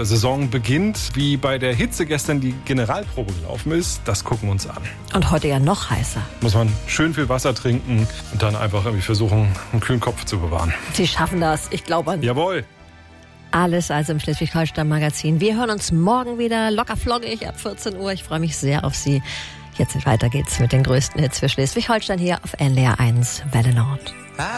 Saison beginnt. Wie bei der Hitze gestern die Generalprobe gelaufen ist, das gucken wir uns an. Und heute ja noch heißer. Muss man schön viel Wasser trinken und dann einfach irgendwie versuchen, einen kühlen Kopf zu bewahren. Sie schaffen das, ich glaube an Sie. Jawohl. Alles also im Schleswig-Holstein-Magazin. Wir hören uns morgen wieder locker flockig ab 14 Uhr. Ich freue mich sehr auf Sie. Jetzt weiter geht's mit den größten Hits für Schleswig-Holstein hier auf NDR 1 Welle Nord.